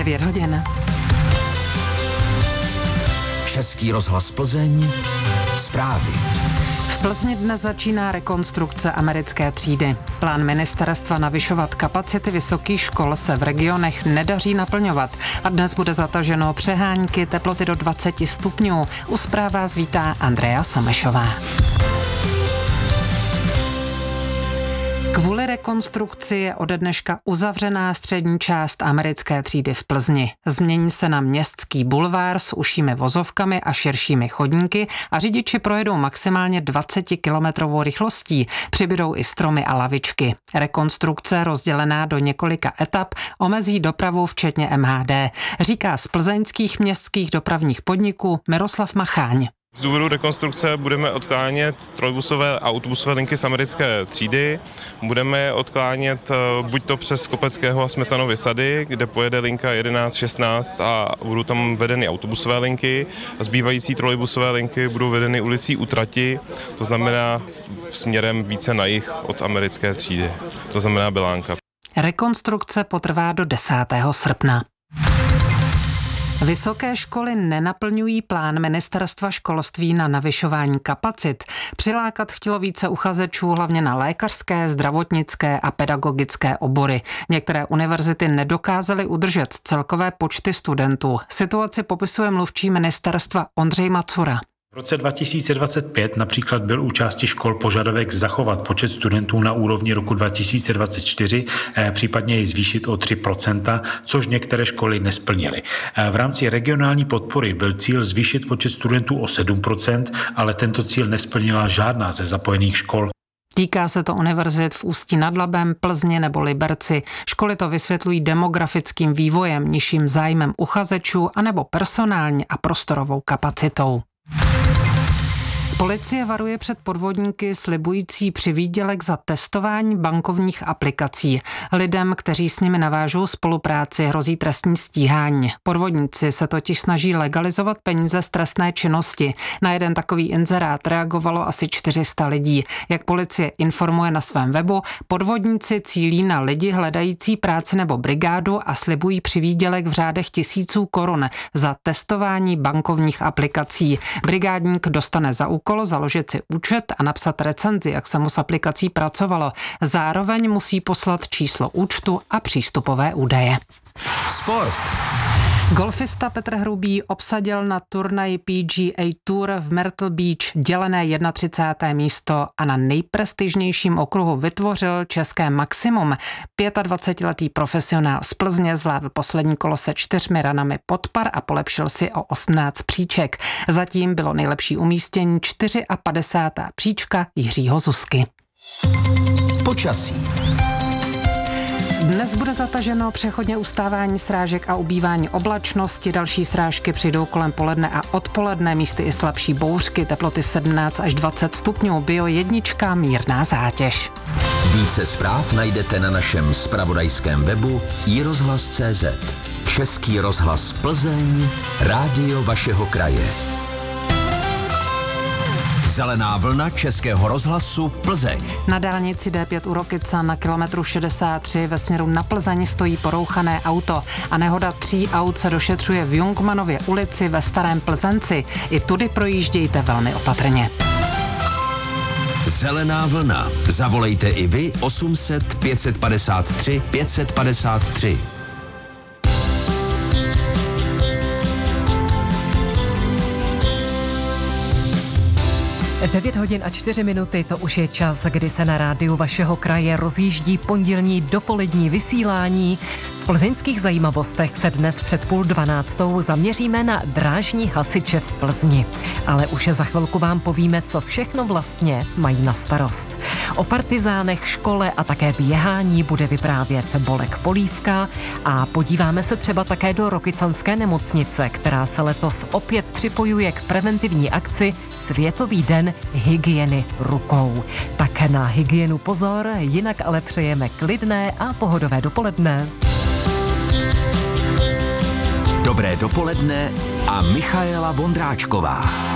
9 hodin. Český rozhlas Plzeň, zprávy. V Plzni dnes začíná rekonstrukce americké třídy. Plán ministerstva navyšovat kapacity vysokých škol se v regionech nedaří naplňovat a dnes bude zataženo přehánky, teploty do 20 stupňů. U zpráv vás vítá Andrea Samešová. Kvůli rekonstrukci je ode dneška uzavřená střední část americké třídy v Plzni. Změní se na městský bulvár s užšími vozovkami a širšími chodníky a řidiči projedou maximálně 20-kilometrovou rychlostí. Přibydou i stromy a lavičky. Rekonstrukce rozdělená do několika etap omezí dopravu včetně MHD, říká z plzeňských městských dopravních podniků Miroslav Macháň. Z důvodu rekonstrukce budeme odklánět trolejbusové a autobusové linky z americké třídy. Budeme je odklánět buď to přes Kopeckého a Smetanovy sady, kde pojede linka 11, 16 a budou tam vedeny autobusové linky. Zbývající trolejbusové linky budou vedeny ulicí u trati, to znamená směrem více na jih od americké třídy, to znamená Belánka. Rekonstrukce potrvá do 10. srpna. Vysoké školy nenaplňují plán ministerstva školství na navyšování kapacit. Přilákat chtělo více uchazečů hlavně na lékařské, zdravotnické a pedagogické obory. Některé univerzity nedokázaly udržet celkové počty studentů. Situaci popisuje mluvčí ministerstva Ondřej Macura. V roce 2025 například byl u části škol požadavek zachovat počet studentů na úrovni roku 2024, případně jej zvýšit o 3%, což některé školy nesplnily. V rámci regionální podpory byl cíl zvýšit počet studentů o 7%, ale tento cíl nesplnila žádná ze zapojených škol. Týká se to univerzit v Ústí nad Labem, Plzni nebo Liberci. Školy to vysvětlují demografickým vývojem, nižším zájmem uchazečů anebo personální a prostorovou kapacitou. Policie varuje před podvodníky slibující přivýdělek za testování bankovních aplikací. Lidem, kteří s nimi navážou spolupráci, hrozí trestní stíhání. Podvodníci se totiž snaží legalizovat peníze z trestné činnosti. Na jeden takový inzerát reagovalo asi 400 lidí. Jak policie informuje na svém webu, podvodníci cílí na lidi hledající práci nebo brigádu a slibují přivýdělek v řádech tisíců korun za testování bankovních aplikací. Brigádník dostane za úkol založit si účet a napsat recenzi, jak se mu s aplikací pracovalo. Zároveň musí poslat číslo účtu a přístupové údaje. Sport. Golfista Petr Hrubý obsadil na turnaji PGA Tour v Myrtle Beach dělené 31. místo a na nejprestižnějším okruhu vytvořil české maximum. 25letý profesionál z Plzně zvládl poslední kolo se 4 ranami pod par a polepšil si o 18 příček. Zatím bylo nejlepší umístění 54. příčka Jiřího Zuzky. Počasí. Dnes bude zataženo přechodně ustávání srážek a ubývání oblačnosti. Další srážky přijdou kolem poledne a odpoledne, místy i slabší bouřky, teploty 17 až 20 stupňů, Bio 1, mírná zátěž. Více zpráv najdete na našem zpravodajském webu iRozhlas.cz. Český rozhlas Plzeň, rádio vašeho kraje. Zelená vlna Českého rozhlasu Plzeň. Na dálnici D5 u Rokyca na kilometru 63 ve směru na Plzeň stojí porouchané auto a nehoda 3 aut se došetřuje v Jungmanově ulici ve Starém Plzenci. I tudy projíždějte velmi opatrně. Zelená vlna. Zavolejte i vy 800 553 553. 9 hodin a 4 minuty, to už je čas, kdy se na rádiu vašeho kraje rozjíždí pondělní dopolední vysílání. V plzeňských zajímavostech se dnes před 11:30 zaměříme na drážní hasiče v Plzni. Ale už za chvilku vám povíme, co všechno vlastně mají na starost. O partizánech, škole a také běhání bude vyprávět Bolek Polívka a podíváme se třeba také do Rokycanské nemocnice, která se letos opět připojuje k preventivní akci Světový den hygieny rukou. Tak na hygienu pozor, jinak ale přejeme klidné a pohodové dopoledne. Dobré dopoledne a Michaela Vondráčková.